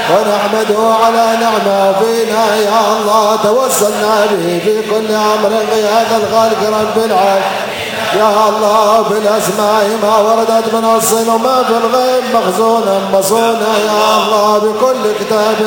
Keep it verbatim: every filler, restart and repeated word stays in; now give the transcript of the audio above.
ونحمده على نعمة فينا يا الله. توسلنا به في كل أمر غياث الخلق رب العالمين يا الله. بالأسماء ما وردت من الصين وما في الغيب مخزونا مصونا يا الله. بكل كتاب